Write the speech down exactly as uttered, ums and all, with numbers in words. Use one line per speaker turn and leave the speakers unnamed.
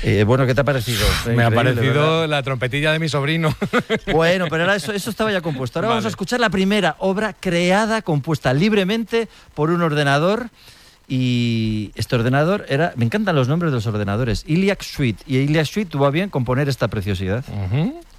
Eh, bueno, ¿qué te ha parecido?
Me ha parecido ¿verdad? La trompetilla de mi sobrino.
Bueno, pero ahora eso, eso estaba ya compuesto. Ahora vale. vamos a escuchar la primera obra creada, compuesta libremente por un ordenador. Y este ordenador era... Me encantan los nombres de los ordenadores. Iliac Suite. Y Iliac Suite tuvo a bien componer esta preciosidad.
Uh-huh.